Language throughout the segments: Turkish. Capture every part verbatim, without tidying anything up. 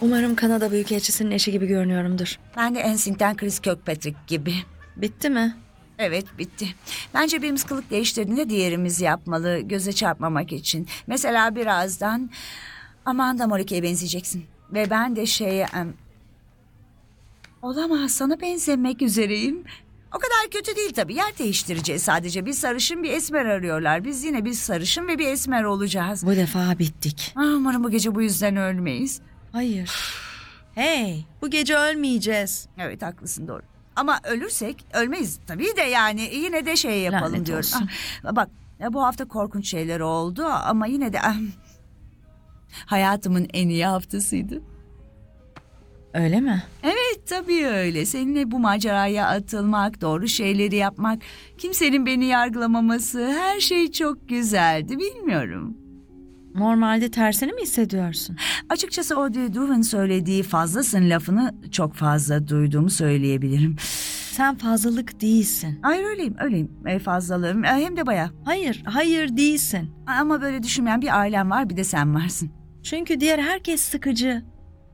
Umarım Kanada Büyükelçisi'nin eşi gibi görünüyorumdur. Ben de Ensink'ten Chris Kirkpatrick gibi. Bitti mi? Evet, bitti. Bence birimiz kılık değiştirdiğinde diğerimiz yapmalı, göze çarpmamak için. Mesela birazdan Amanda Morika'ya benzeyeceksin. Ve ben de şeye... em, Olamaz, sana benzemek üzereyim. O kadar kötü değil tabii. Yer değiştireceğiz sadece. Bir sarışın bir esmer arıyorlar. Biz yine bir sarışın ve bir esmer olacağız. Bu defa bittik. Ah, umarım bu gece bu yüzden ölmeyiz. Hayır. Hey, bu gece ölmeyeceğiz. Evet, haklısın, doğru. Ama ölürsek ölmeyiz tabii de yani yine de şey yapalım Lanet diyorum. olsun. Ah, bak ya bu hafta korkunç şeyler oldu ama yine de ah, hayatımın en iyi haftasıydı. Öyle mi? Evet tabii öyle. Seninle bu maceraya atılmak, doğru şeyleri yapmak, kimsenin beni yargılamaması, her şey çok güzeldi, bilmiyorum. Normalde tersini mi hissediyorsun? Açıkçası Audrey Duvan söylediği fazlasın lafını çok fazla duyduğumu söyleyebilirim. Sen fazlalık değilsin. Hayır öyleyim, öyleyim. E, fazlalığım e, hem de bayağı. Hayır, hayır değilsin. Ama böyle düşünmeyen bir ailem var, bir de sen varsın. Çünkü diğer herkes sıkıcı.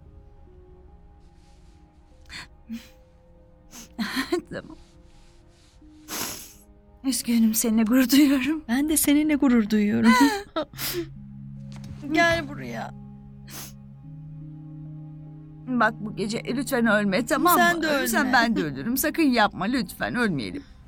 Tamam. Üzgünüm, seninle gurur duyuyorum. Ben de seninle gurur duyuyorum. Gel buraya. Bak bu gece lütfen ölme, tamam mı? Sen de ölme. Ölürsen ben de ölürüm. Sakın yapma, lütfen ölmeyelim.